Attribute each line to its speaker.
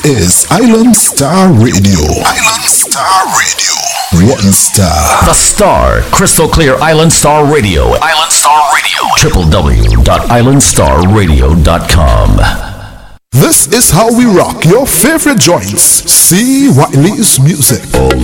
Speaker 1: is Island Star Radio. Island Star Radio. One star.
Speaker 2: The Star. Crystal clear Island Star Radio. Island Star Radio. www.islandstarradio.com.
Speaker 1: This is how we rock your favorite joints. C. Wiley's music.